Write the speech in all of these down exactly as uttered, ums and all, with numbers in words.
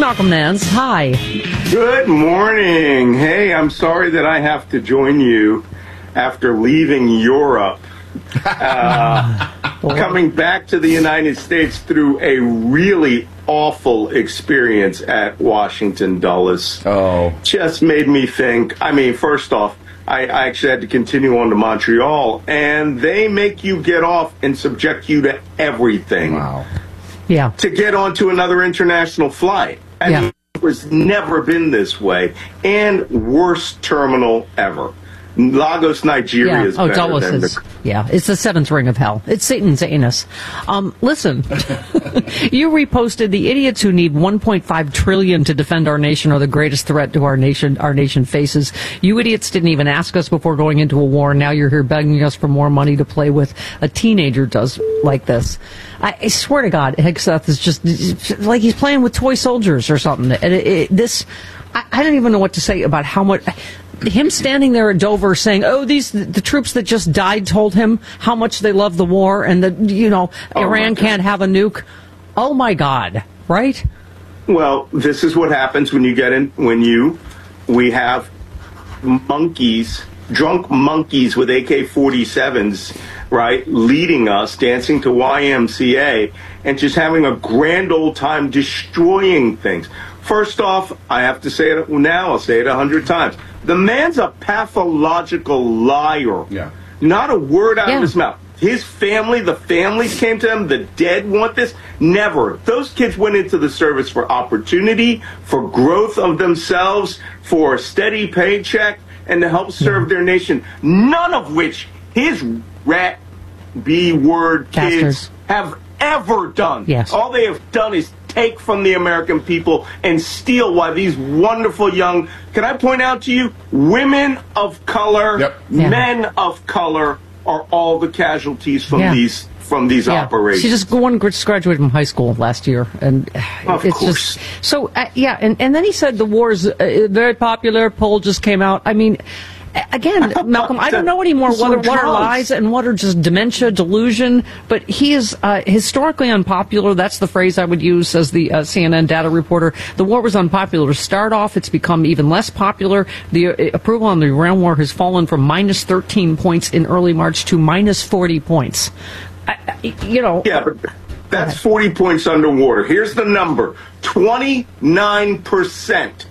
Malcolm Nance. Hi. Good morning. Hey, I'm sorry that I have to join you after leaving Europe. Uh, coming back to the United States through a really awful experience at Washington Dulles. Oh. Just made me think, I mean, first off, I, I actually had to continue on to Montreal, and they make you get off and subject you to everything. Wow. Yeah. To get onto another international flight. I yeah. mean, it was never been this way. And worst terminal ever. Lagos, Nigeria yeah. is oh, better Dulles than is, the... Yeah, it's the seventh ring of hell. It's Satan's anus. Um, listen, you reposted the idiots who need one point five trillion dollars to defend our nation are the greatest threat to our nation our nation faces. You idiots didn't even ask us before going into a war, and now you're here begging us for more money to play with. A teenager does like this. I, I swear to God, Hegseth is just like he's playing with toy soldiers or something. It, it, this, I, I don't even know what to say about how much... Him standing there at Dover saying, oh, these the, the troops that just died told him how much they love the war and that, you know, oh Iran can't have a nuke. Oh, my God. Right? Well, this is what happens when you get in, when you, we have monkeys, drunk monkeys with A K forty-sevens, right, leading us, dancing to Y M C A, and just having a grand old time destroying things. First off, I have to say it now, I'll say it a hundred times. The man's a pathological liar. Yeah. Not a word out yeah. of his mouth. His family, the families came to him, the dead want this. Never. Those kids went into the service for opportunity, for growth of themselves, for a steady paycheck, and to help serve their nation. None of which his rat B-word kids Bastards. have ever done. Yes. All they have done is take from the American people and steal while these wonderful young, can I point out to you, women of color, yep. yeah. men of color are all the casualties from yeah. these from these yeah. operations. She just one just graduated from high school last year, and of it's course. just so uh, yeah. And and then he said the war is uh, very popular. Poll just came out. I mean. Again, Malcolm, I don't know anymore what are, what are lies and what are just dementia, delusion, but he is uh, historically unpopular. That's the phrase I would use, says the uh, C N N data reporter. The war was unpopular to start off. It's become even less popular. The uh, approval on the Iran war has fallen from minus thirteen points in early March to minus forty points. I, I, you know. Yeah, but that's forty points underwater. Here's the number. twenty-nine percent.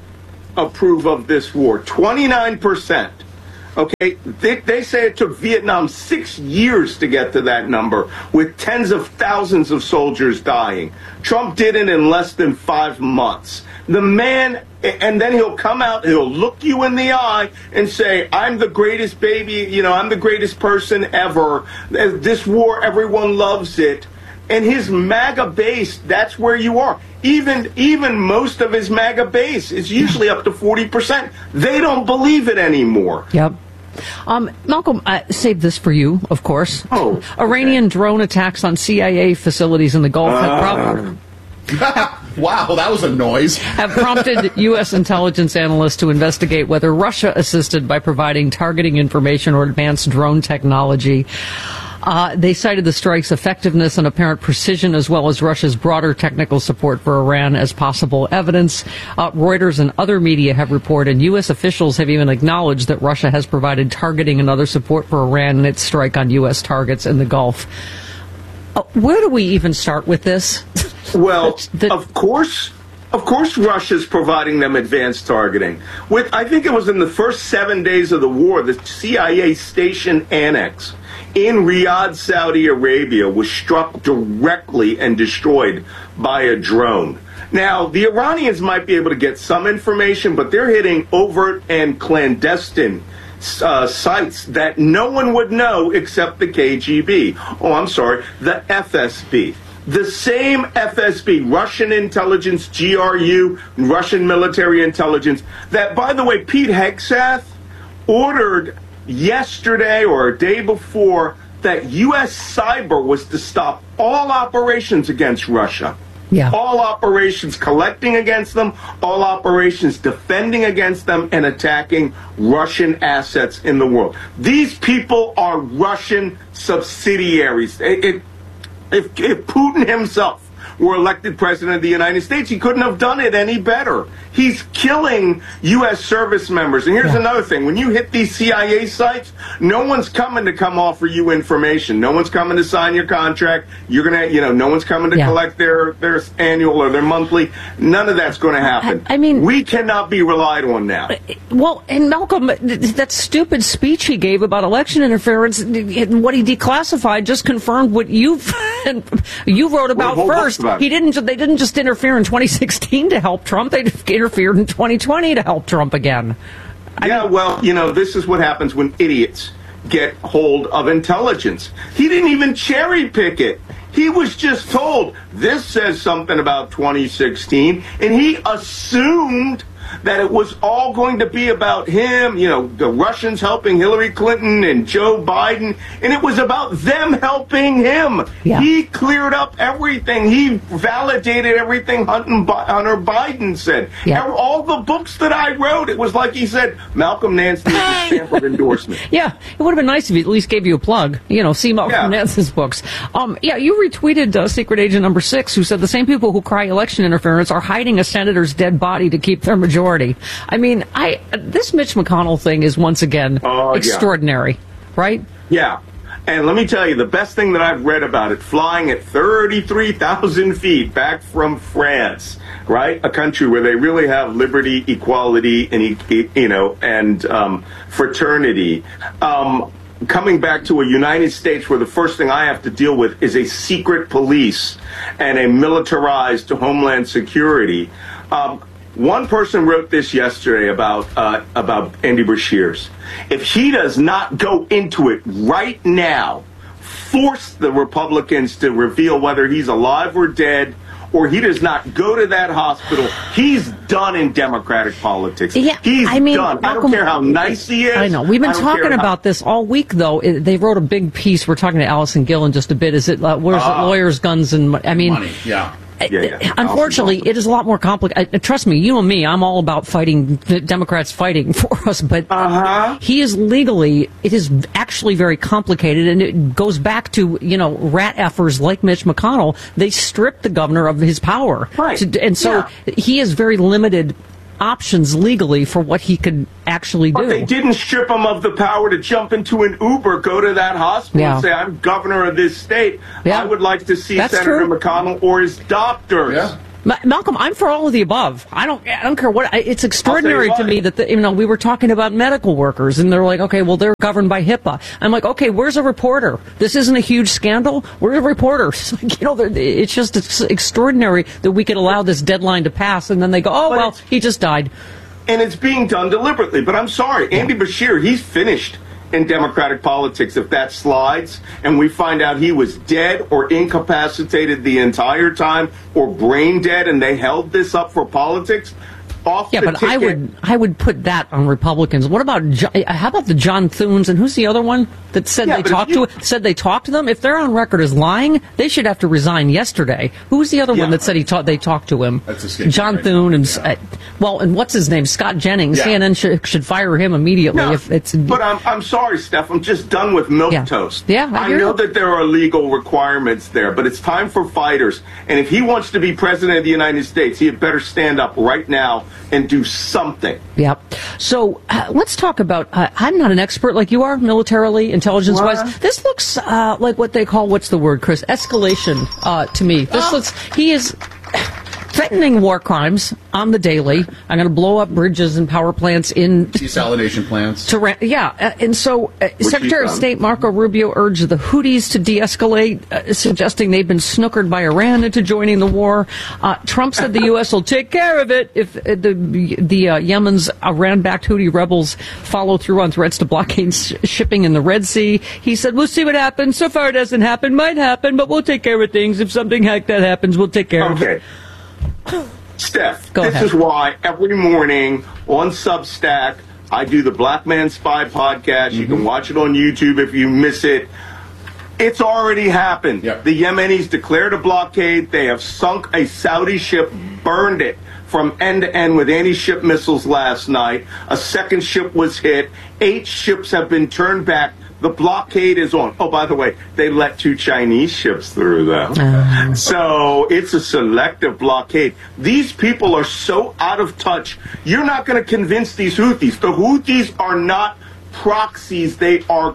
Approve of this war. twenty-nine percent. Okay, they, they say it took Vietnam six years to get to that number, with tens of thousands of soldiers dying. Trump did it in less than five months. The man, and then he'll come out, he'll look you in the eye and say, I'm the greatest baby, you know, I'm the greatest person ever. This war, everyone loves it. And his MAGA base, that's where you are. Even even most of his MAGA base is usually up to forty percent. They don't believe it anymore. Yep. Um, Malcolm, uh, saved this for you, of course. Oh, okay. Iranian drone attacks on C I A facilities in the Gulf have, prob- Uh, wow, that was a noise. have prompted U S intelligence analysts to investigate whether Russia assisted by providing targeting information or advanced drone technology. Uh, they cited the strike's effectiveness and apparent precision, as well as Russia's broader technical support for Iran as possible evidence. Uh, Reuters and other media have reported U S officials have even acknowledged that Russia has provided targeting and other support for Iran in its strike on U S targets in the Gulf. Uh, where do we even start with this? Well, the, the, of course, of course, Russia's providing them advanced targeting. With I think it was in the first seven days of the war, the C I A station annex in Riyadh, Saudi Arabia, was struck directly and destroyed by a drone. Now, the Iranians might be able to get some information, but they're hitting overt and clandestine uh, sites that no one would know except the K G B. Oh, I'm sorry, the F S B. The same F S B, Russian intelligence, G R U, Russian military intelligence, that, by the way, Pete Hegseth ordered yesterday or a day before that U S cyber was to stop all operations against Russia. Yeah. All operations collecting against them, all operations defending against them and attacking Russian assets in the world. These people are Russian subsidiaries. It, it, if, if Putin himself were elected president of the United States. He couldn't have done it any better. He's killing U S service members. And here's Yeah. another thing. When you hit these C I A sites, no one's coming to come offer you information. No one's coming to sign your contract. You're going to, you know, no one's coming to Yeah. collect their, their annual or their monthly. None of that's going to happen. I- I mean- we cannot be relied on now. Well, and Malcolm, that stupid speech he gave about election interference and what he declassified just confirmed what you've you wrote about whole first. bunch about it. He didn't. They didn't just interfere in twenty sixteen to help Trump. They interfered in twenty twenty to help Trump again. I Yeah, mean, well, you know, this is what happens when idiots get hold of intelligence. He didn't even cherry pick it. He was just told, this says something about twenty sixteen, and he assumed that it was all going to be about him, you know, the Russians helping Hillary Clinton and Joe Biden, and it was about them helping him. Yeah. He cleared up everything. He validated everything Hunter Biden said. Yeah. All the books that I wrote, it was like he said, Malcolm Nance needs a stamp of endorsement. yeah, it would have been nice if he at least gave you a plug. You know, see Malcolm Yeah. Nance's books. Um, yeah, you retweeted uh, Secret Agent Number Six, who said the same people who cry election interference are hiding a senator's dead body to keep their majority. I mean, I this Mitch McConnell thing is once again Oh, yeah. extraordinary, right? Yeah. And let me tell you, the best thing that I've read about it, flying at thirty-three thousand feet back from France, right? A country where they really have liberty, equality, and, e- you know, and um, fraternity. Um, coming back to a United States where the first thing I have to deal with is a secret police and a militarized homeland security. Um, One person wrote this yesterday about uh, about Andy Beshears. If he does not go into it right now, force the Republicans to reveal whether he's alive or dead, or he does not go to that hospital, he's done in Democratic politics. Yeah, he's I mean, done. I Malcolm, don't care how nice he is. I know. We've been I don't talking care how- about this all week, though. It, they wrote a big piece. We're talking to Allison Gill in just a bit. Is it, uh, where's Ah. it, lawyers, guns, and mo- I mean, Money, yeah. Yeah, yeah. unfortunately, Allison it is a lot more complicated. Trust me, you and me, I'm all about fighting, the Democrats fighting for us, but Uh-huh. he is legally, it is actually very complicated, and it goes back to, you know, rat effers like Mitch McConnell. They stripped the governor of his power. Right. To, and so he has very limited options legally for what he could actually do. But they didn't strip him of the power to jump into an Uber, go to that hospital, Yeah. and say, I'm governor of this state. Yeah. I would like to see That's Senator true. McConnell or his doctors. Yeah. Ma- Malcolm, I'm for all of the above. I don't. I don't care what. I, it's extraordinary I'll to tell you me that the, you know we were talking about medical workers, and they're like, okay, well they're governed by HIPAA. I'm like, okay, where's a reporter? This isn't a huge scandal. Where's a reporter? It's like, you know, they're- it's just it's extraordinary that we could allow this deadline to pass, and then they go, oh But well, it's- he just died. And it's being done deliberately. But I'm sorry, Andy Beshear, he's finished in Democratic politics if that slides and we find out he was dead or incapacitated the entire time or brain dead and they held this up for politics. Off Yeah, the but I ticket. would I would put that on Republicans. What about Jo- how about the John Thunes and who's the other one that said Yeah, they but if talked you- to said they talked to them? If they're on record as lying, they should have to resign yesterday. Who's the other Yeah. one that said he ta- they talked to him? That's escaping John right Thune now. and Yeah. uh, well, and what's his name? Scott Jennings. Yeah. C N N should, should fire him immediately No, if it's. but I'm, I'm sorry, Steph. I'm just done with milk Yeah. toast. Yeah, I I, hear know you. that there are legal requirements there, but it's time for fighters. And if he wants to be president of the United States, he had better stand up right now and do something. Yep. So uh, let's talk about. Uh, I'm not an expert like you are, militarily, intelligence wise. What? This looks uh, like what they call what's the word, Chris? Escalation uh, to me. This looks. He is threatening war crimes on the daily. I'm going to blow up bridges and power plants in. Desalination plants. To ra- yeah, uh, and so uh, Secretary of done. State Marco Rubio urged the Houthis to de-escalate, uh, suggesting they've been snookered by Iran into joining the war. Uh, Trump said the U S will take care of it if uh, the the uh, Yemen's Iran-backed Houthi rebels follow through on threats to blockade sh- shipping in the Red Sea. He said, "We'll see what happens. So far, it hasn't happened. Might happen, but we'll take care of things. If something like that happens, we'll take care of it." Okay. Steph, Go this ahead. is why every morning on Substack, I do the Black Man Spy podcast. You can watch it on YouTube if you miss it. It's already happened. Yep. The Yemenis declared a blockade. They have sunk a Saudi ship, burned it from end to end with anti-ship missiles last night. A second ship was hit. Eight ships have been turned back. The blockade is on. Oh, by the way, they let two Chinese ships through, though. Um. So it's a selective blockade. These people are so out of touch. You're not going to convince these Houthis. The Houthis are not proxies. They are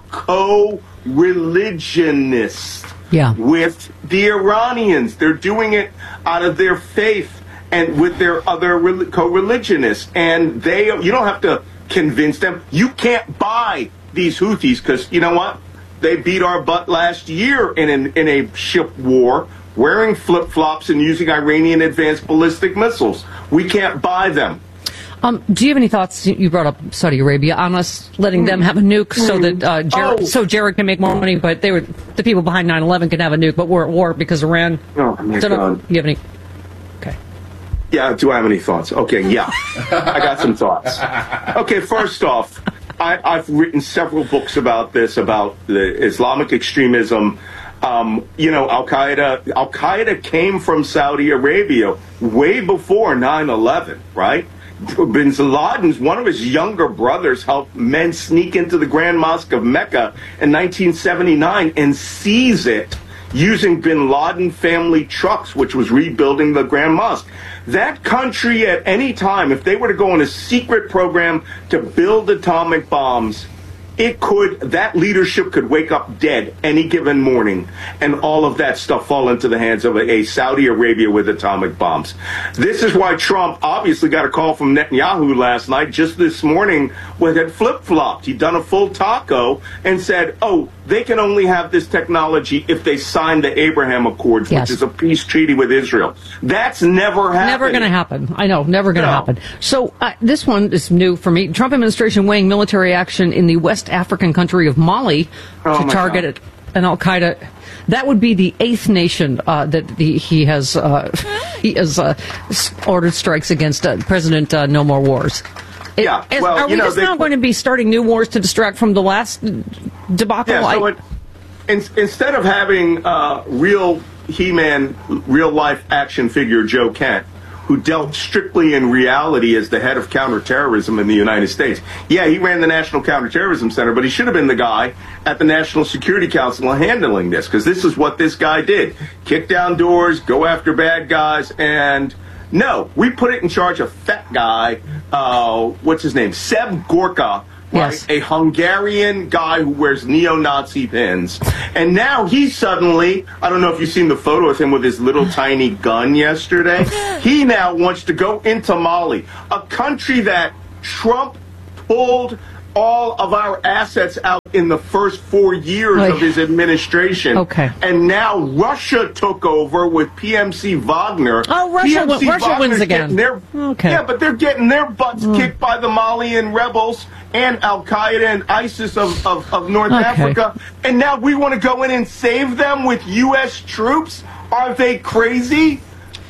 co-religionists yeah. with the Iranians. They're doing it out of their faith and with their other co-religionists. And they, you don't have to convince them. You can't buy these Houthis, because you know what? They beat our butt last year in an, in a ship war, wearing flip-flops and using Iranian advanced ballistic missiles. We can't buy them. Um, do you have any thoughts? You brought up Saudi Arabia on us letting them have a nuke so that uh, Jared, oh. so Jared can make more money, but they were the people behind nine eleven can have a nuke, but we're at war because Iran. Oh my God! know, you have any? Okay. Yeah. Do I have any thoughts? Okay. Yeah, I got some thoughts. Okay. First off. I, I've written several books about this, about the Islamic extremism. Um, you know, Al-Qaeda, Al-Qaeda came from Saudi Arabia way before nine eleven, right? Bin Laden's, one of his younger brothers helped men sneak into the Grand Mosque of Mecca in nineteen seventy-nine and seize it using Bin Laden family trucks, which was rebuilding the Grand Mosque. That country at any time, if they were to go on a secret program to build atomic bombs, it could, that leadership could wake up dead any given morning and all of that stuff fall into the hands of a, a Saudi Arabia with atomic bombs. This is why Trump obviously got a call from Netanyahu last night, just this morning, when it flip-flopped. He'd done a full taco and said, oh, they can only have this technology if they sign the Abraham Accords, yes. which is a peace treaty with Israel. That's never happened. Never going to happen. I know, never going to no. happen. So uh, this one is new for me. Trump administration weighing military action in the West African country of Mali oh to target God. an Al-Qaeda. That would be the eighth nation uh, that the, he has uh, he has uh, ordered strikes against. Uh, President uh, No More Wars. It, yeah, is, well, are we you know, just they, now going to be starting new wars to distract from the last debacle? Yeah, so it, in, instead of having uh, real He-Man, real-life action figure Joe Kent, who dealt strictly in reality as the head of counterterrorism in the United States. Yeah, he ran the National Counterterrorism Center, but he should have been the guy at the National Security Council handling this, because this is what this guy did. Kick down doors, go after bad guys, and no, we put it in charge of fat guy, uh, what's his name, Seb Gorka, right? Yes. A Hungarian guy who wears neo-Nazi pins. And now he suddenly, I don't know if you've seen the photo of him with his little tiny gun yesterday. He now wants to go into Mali, a country that Trump pulled all of our assets out in the first four years Oy. of his administration. Okay. And now Russia took over with P M C Wagner. Oh, Russia, P M C Russia Wagner's wins again. Their, okay. Yeah, but they're getting their butts mm. kicked by the Malian rebels and Al-Qaeda and ISIS of, of, of North okay. Africa. And now we want to go in and save them with U S troops? Are they crazy?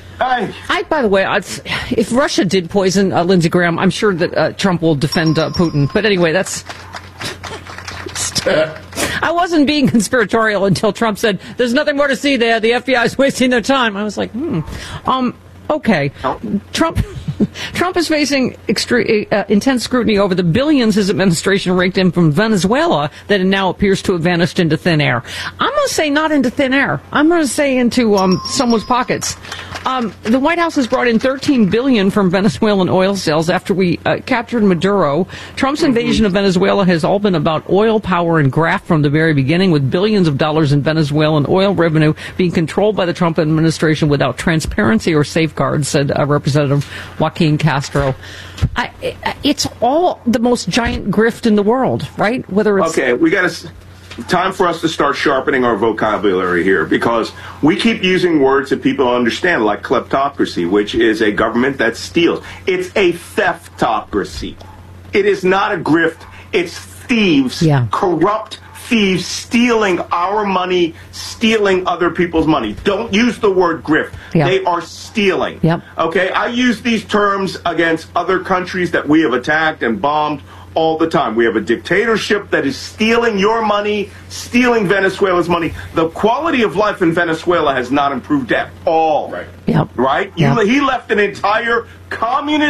I, I, by the way, I'd, if Russia did poison uh, Lindsey Graham, I'm sure that uh, Trump will defend uh, Putin. But anyway, that's... I wasn't being conspiratorial until Trump said, there's nothing more to see there. The F B I is wasting their time. I was like, hmm. Um, okay. Trump... Trump is facing extre- uh, intense scrutiny over the billions his administration raked in from Venezuela that now appears to have vanished into thin air. I'm going to say not into thin air. I'm going to say into um, someone's pockets. Um, the White House has brought in thirteen billion dollars from Venezuelan oil sales after we uh, captured Maduro. Trump's invasion of Venezuela has all been about oil, power, and graft from the very beginning, with billions of dollars in Venezuelan oil revenue being controlled by the Trump administration without transparency or safeguards, said uh, Representative Joaquin Castro. I, it's all the most giant grift in the world, right? Whether it's okay, we got to time for us to start sharpening our vocabulary here, because we keep using words that people understand, like kleptocracy, which is a government that steals. It's a theftocracy. It is not a grift. It's thieves, yeah. corrupt thieves stealing our money, stealing other people's money. Don't use the word grift. Yep. They are stealing. Yep. Okay, I use these terms against other countries that we have attacked and bombed all the time. We have a dictatorship that is stealing your money, stealing Venezuela's money. The quality of life in Venezuela has not improved at all. Right. Yep. Right? You, yep. He left an entire communist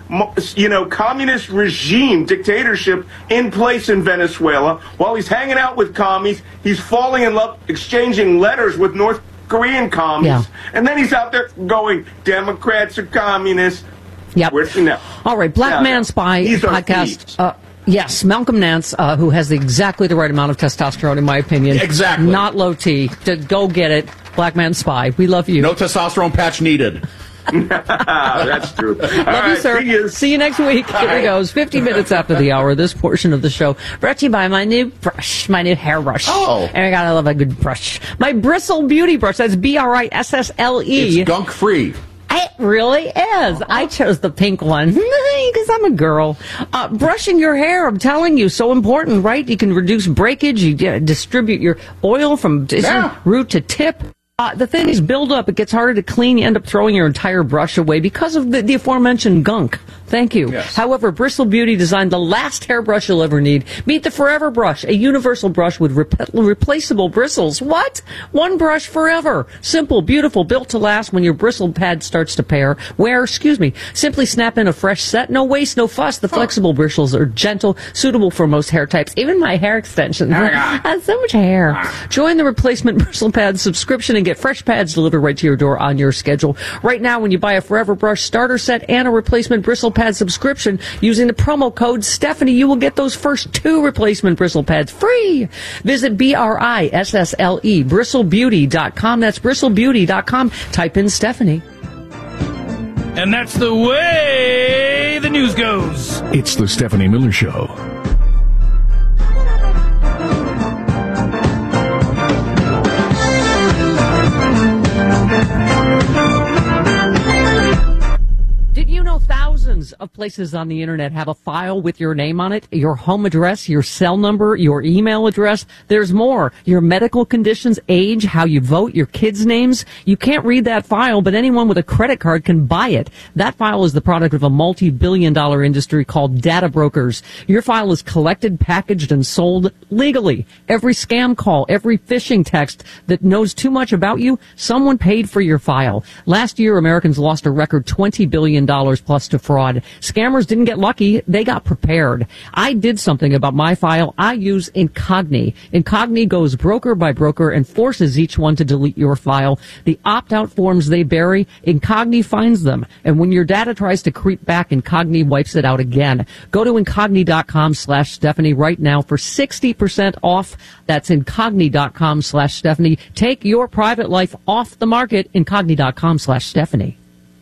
you know, communist regime, dictatorship in place in Venezuela. While he's hanging out with commies, he's falling in love, exchanging letters with North Korean commies. Yeah. And then he's out there going, Democrats are communists. Yep. We're, you know, All right, Black yeah, Man Spy these are podcast. thieves. Uh, yes, Malcolm Nance, uh, who has the, exactly the right amount of testosterone, in my opinion. Exactly. Not low T. To go get it. Black Man Spy. We love you. No testosterone patch needed. That's true. All Love right, you, sir. see you. See you next week. Here it goes. fifty minutes after the hour, this portion of the show brought to you by my new brush, my new hair brush. Oh. And I gotta love a good brush. My Bristle Beauty Brush. That's B R I S S L E. It's gunk free. It really is. I chose the pink one because I'm a girl. Uh, brushing your hair, I'm telling you, so important, right? You can reduce breakage. You uh, distribute your oil from Yeah. root to tip. Uh, the thing is, build up. It gets harder to clean. You end up throwing your entire brush away because of the, the aforementioned gunk. Thank you. Yes. However, Bristle Beauty designed the last hairbrush you'll ever need. Meet the Forever Brush, a universal brush with rep- replaceable bristles. What? One brush forever. Simple, beautiful, built to last when your bristle pad starts to pair. Wear, excuse me, simply snap in a fresh set. No waste, no fuss. The flexible bristles are gentle, suitable for most hair types, even my hair extensions. I have so much hair. Join the replacement bristle pad subscription and get fresh pads delivered right to your door on your schedule. Right now, when you buy a Forever Brush starter set and a replacement bristle pad subscription using the promo code Stephanie, you will get those first two replacement bristle pads free. Visit B R I S S L E, bristle beauty dot com. That's bristle beauty dot com. Type in Stephanie. And that's the way the news goes. It's the Stephanie Miller Show. Did you know thousands of places on the internet have a file with your name on it, your home address, your cell number, your email address? There's more. Your medical conditions, age, how you vote, your kids' names. You can't read that file, but anyone with a credit card can buy it. That file is the product of a multi-billion dollar industry called data brokers. Your file is collected, packaged, and sold legally. Every scam call, every phishing text that knows too much about you, someone paid for your file. Last year, Americans lost a record twenty billion dollars plus to fraud. Scammers didn't get lucky. They got prepared. I did something about my file. I use Incogni. Incogni goes broker by broker and forces each one to delete your file. The opt-out forms they bury, Incogni finds them. And when your data tries to creep back, Incogni wipes it out again. Go to Incogni dot com slash Stephanie right now for sixty percent off. That's Incogni dot com slash Stephanie. Take your private life off the market. Incogni dot com slash Stephanie.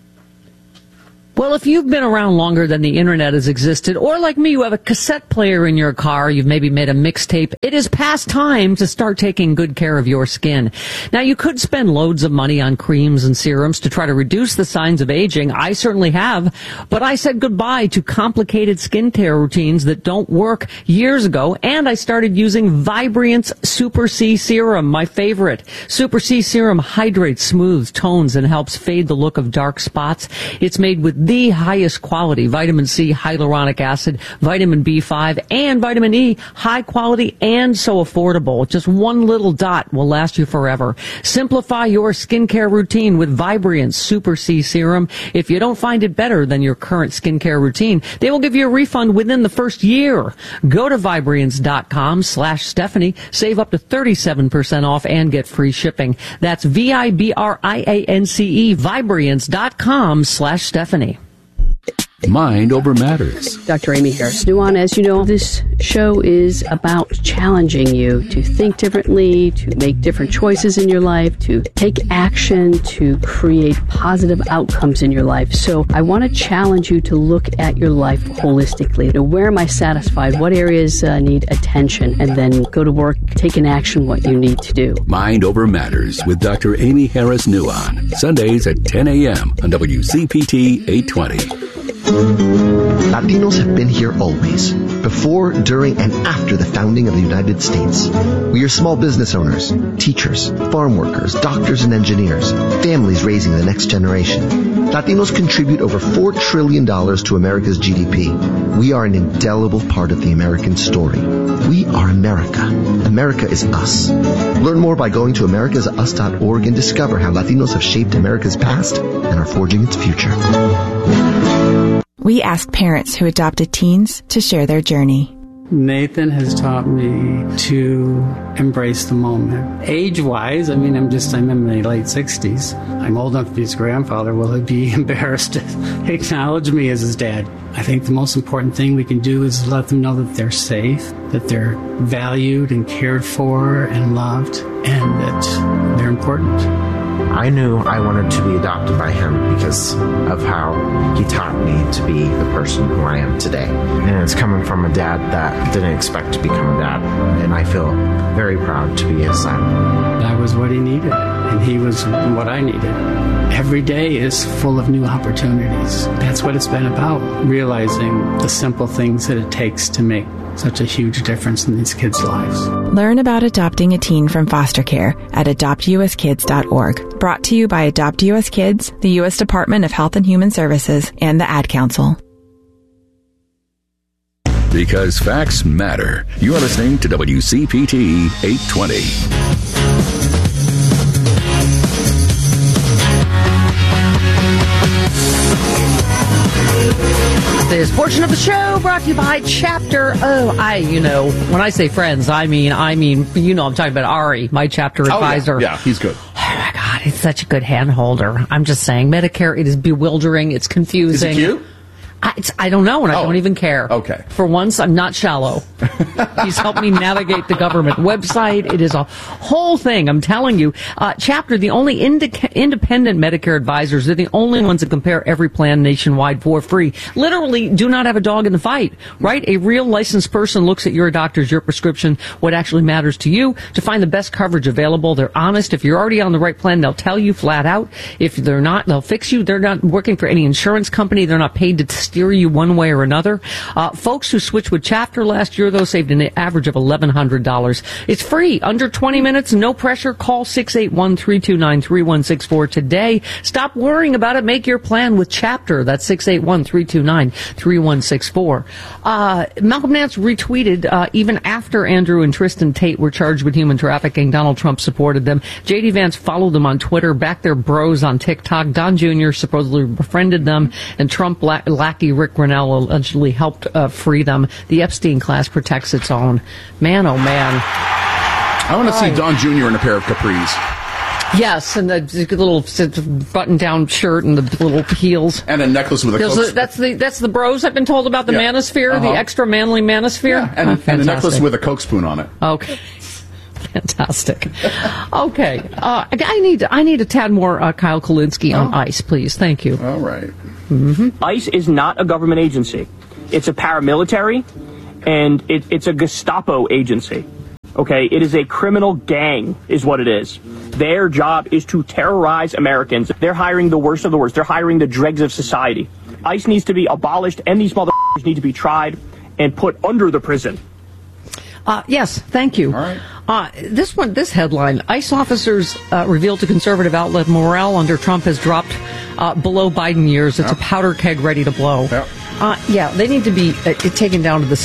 Well, if you've been around longer than the internet has existed, or like me, you have a cassette player in your car, you've maybe made a mixtape, it is past time to start taking good care of your skin. Now, you could spend loads of money on creams and serums to try to reduce the signs of aging. I certainly have, but I said goodbye to complicated skincare routines that don't work years ago, and I started using Vibriance Super C Serum, my favorite. Super C Serum hydrates, smooths, tones, and helps fade the look of dark spots. It's made with the highest quality vitamin C, hyaluronic acid, vitamin B five, and vitamin E. High quality and so affordable. Just one little dot will last you forever. Simplify your skincare routine with Vibriance Super C Serum. If you don't find it better than your current skincare routine, they will give you a refund within the first year. Go to Vibriance dot com slash Stephanie. Save up to thirty-seven percent off and get free shipping. That's V I B R I A N C E, Vibriance dot com slash Stephanie. Mind Over Matters. Doctor Amy Harris Nuwan. As you know, this show is about challenging you to think differently, to make different choices in your life, to take action, to create positive outcomes in your life. So I want to challenge you to look at your life holistically. To where am I satisfied? What areas uh, need attention? And then go to work, take in action what you need to do. Mind Over Matters with Doctor Amy Harris Nuwan. Sundays at ten a.m. on W C P T eight twenty. Latinos have been here always, before, during, and after the founding of the United States. We are small business owners, teachers, farm workers, doctors and engineers, families raising the next generation. Latinos contribute over four trillion dollars to America's G D P. We are an indelible part of the American story. We are America. America is us. Learn more by going to americas us dot org and discover how Latinos have shaped America's past and are forging its future. we asked parents who adopted teens to share their journey. Nathan has taught me to embrace the moment. Age-wise, I mean, I'm just, I'm in my late sixties. I'm old enough to be his grandfather. Will he be embarrassed to acknowledge me as his dad? I think the most important thing we can do is let them know that they're safe, that they're valued and cared for and loved, and that they're important. I knew I wanted to be adopted by him because of how he taught me to be the person who I am today. And it's coming from a dad that didn't expect to become a dad. And I feel very proud to be his son. I was what he needed, and he was what I needed. Every day is full of new opportunities. That's what it's been about, realizing the simple things that it takes to make such a huge difference in these kids' lives. Learn about adopting a teen from foster care at adopt u s kids dot org. Brought to you by Adopt U S Kids, the U S Department of Health and Human Services, and the Ad Council. Because facts matter. You are listening to W C P T eight twenty. This portion of the show brought to you by Chapter. Oh, I, you know, when I say friends, I mean, I mean, you know, I'm talking about Ari, my chapter advisor. Oh, yeah. yeah, he's good. Oh my God, he's such a good hand holder. I'm just saying, Medicare, it is bewildering. It's confusing. Is he cute? I, it's, I don't know, and I oh. don't even care. Okay. For once, I'm not shallow. He's helped me navigate the government website. It is a whole thing, I'm telling you. Uh, Chapter, the only indica- independent Medicare advisors, they're the only ones that compare every plan nationwide for free. Literally, do not have a dog in the fight, right? A real licensed person looks at your doctors, your prescription, what actually matters to you, to find the best coverage available. They're honest. If you're already on the right plan, they'll tell you flat out. If they're not, they'll fix you. They're not working for any insurance company. They're not paid to steer you one way or another. Uh, folks who switched with Chapter last year, though, saved an average of eleven hundred dollars. It's free, under twenty minutes, no pressure. Call six eight one, three two nine, three one six four today. Stop worrying about it. Make your plan with Chapter. That's six eight one, three two nine, three one six four. Uh, Malcolm Nance retweeted, uh, even after Andrew and Tristan Tate were charged with human trafficking, Donald Trump supported them. J D Vance followed them on Twitter, backed their bros on TikTok. Don Junior supposedly befriended them, and Trump la- lackey Rick Grenell allegedly helped uh, free them. The Epstein class protects its own. Man, oh man. I want to see Don Junior in a pair of capris. Yes, and the little button-down shirt and the little heels. And a necklace with a coat. That's the that's the bros I've been told about, the yeah. manosphere, uh-huh. the extra manly manosphere. Yeah, and, oh, and a necklace with a Coke spoon on it. Okay. Fantastic. Okay. Uh, I need I need a tad more uh, Kyle Kulinski on oh. ICE, please. Thank you. All right. Mm-hmm. ICE is not a government agency. It's a paramilitary, and it, it's a Gestapo agency. Okay? It is a criminal gang, is what it is. Their job is to terrorize Americans. They're hiring the worst of the worst. They're hiring the dregs of society. ICE needs to be abolished, and these motherfuckers need to be tried and put under the prison. Uh, yes, thank you. All right. Uh, this one, this headline: ICE officers uh, revealed to conservative outlet morale under Trump has dropped uh, below Biden years. It's yep. a powder keg ready to blow. Yep. Uh, yeah, they need to be uh, taken down to the